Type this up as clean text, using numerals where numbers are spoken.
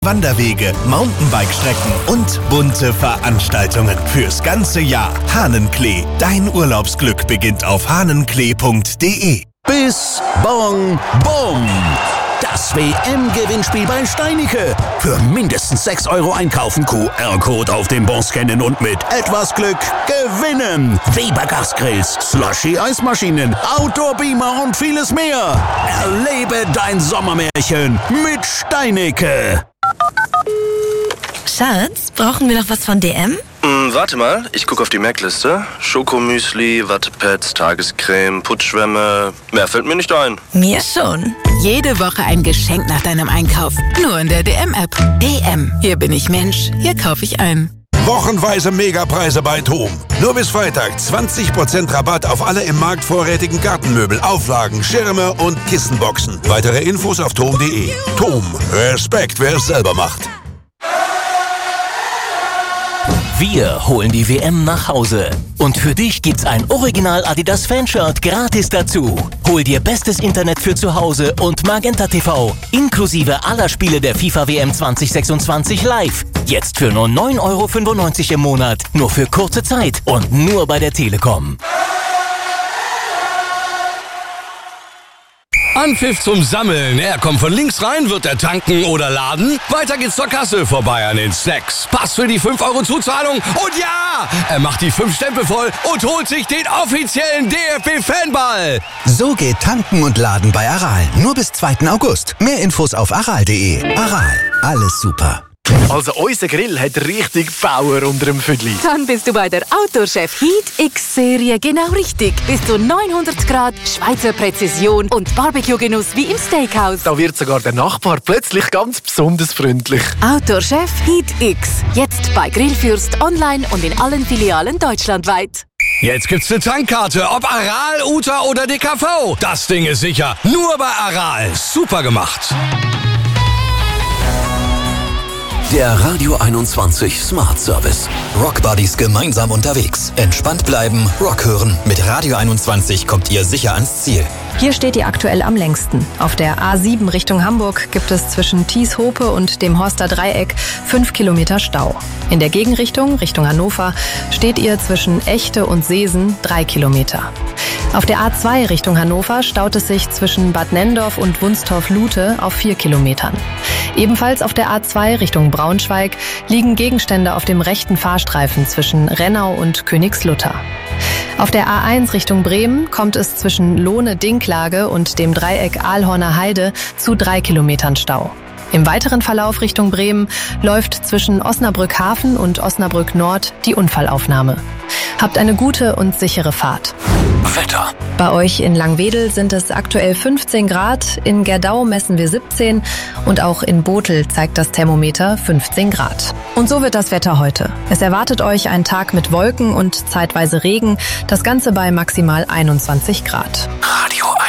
Wanderwege, Mountainbike-Strecken und bunte Veranstaltungen fürs ganze Jahr. Hahnenklee. Dein Urlaubsglück beginnt auf hahnenklee.de. Bis Bong Bom! Das WM-Gewinnspiel bei Steinicke. Für mindestens 6 € einkaufen, QR-Code auf dem Bon scannen und mit etwas Glück gewinnen. Weber Gasgrills, Slushy-Eismaschinen, Outdoor-Beamer und vieles mehr. Erlebe dein Sommermärchen mit Steinicke. Schatz, brauchen wir noch was von DM? Warte mal, ich gucke auf die Merkliste. Schokomüsli, Wattepads, Tagescreme, Putzschwämme. Mehr fällt mir nicht ein. Mir schon. Jede Woche ein Geschenk nach deinem Einkauf. Nur in der DM-App. DM. Hier bin ich Mensch. Hier kaufe ich ein. Wochenweise Megapreise bei TOM. Nur bis Freitag 20% Rabatt auf alle im Markt vorrätigen Gartenmöbel, Auflagen, Schirme und Kissenboxen. Weitere Infos auf tom.de. TOM. Respekt, wer es selber macht. Wir holen die WM nach Hause. Und für dich gibt's ein Original Adidas Fanshirt gratis dazu. Hol dir bestes Internet für zu Hause und Magenta TV. Inklusive aller Spiele der FIFA WM 2026 live. Jetzt für nur 9,95 € im Monat. Nur für kurze Zeit und nur bei der Telekom. Anpfiff zum Sammeln. Er kommt von links rein, wird er tanken oder laden. Weiter geht's zur Kasse, vorbei an den Snacks. Pass für die 5 € Zuzahlung und ja! Er macht die 5 Stempel voll und holt sich den offiziellen DFB-Fanball. So geht tanken und laden bei Aral. Nur bis 2. August. Mehr Infos auf aral.de. Aral. Alles super. Also unser Grill hat richtig Power unter dem Füdli. Dann bist du bei der Outdoor-Chef Heat X-Serie genau richtig. Bis zu 900 Grad, Schweizer Präzision und Barbecue-Genuss wie im Steakhouse. Da wird sogar der Nachbar plötzlich ganz besonders freundlich. Outdoor-Chef Heat X. Jetzt bei Grillfürst online und in allen Filialen deutschlandweit. Jetzt gibt's eine Tankkarte, ob Aral, Uta oder DKV. Das Ding ist sicher. Nur bei Aral. Super gemacht. Der Radio 21 Smart Service. Rock Buddies gemeinsam unterwegs. Entspannt bleiben, Rock hören. Mit Radio 21 kommt ihr sicher ans Ziel. Hier steht ihr aktuell am längsten. Auf der A7 Richtung Hamburg gibt es zwischen Thies-Hope und dem Horster Dreieck 5 Kilometer Stau. In der Gegenrichtung, Richtung Hannover, steht ihr zwischen Echte und Seesen 3 Kilometer. Auf der A2 Richtung Hannover staut es sich zwischen Bad Nenndorf und Wunstorf-Lute auf 4 Kilometern. Ebenfalls auf der A2 Richtung Braunschweig liegen Gegenstände auf dem rechten Fahrstreifen zwischen Rennau und Königslutter. Auf der A1 Richtung Bremen kommt es zwischen Lohne-Dinklage und dem Dreieck Aalhorner Heide zu 3 Kilometern Stau. Im weiteren Verlauf Richtung Bremen läuft zwischen Osnabrück-Hafen und Osnabrück-Nord die Unfallaufnahme. Habt eine gute und sichere Fahrt. Wetter. Bei euch in Langwedel sind es aktuell 15 Grad, in Gerdau messen wir 17 und auch in Botel zeigt das Thermometer 15 Grad. Und so wird das Wetter heute. Es erwartet euch ein Tag mit Wolken und zeitweise Regen, das Ganze bei maximal 21 Grad. Radio 21.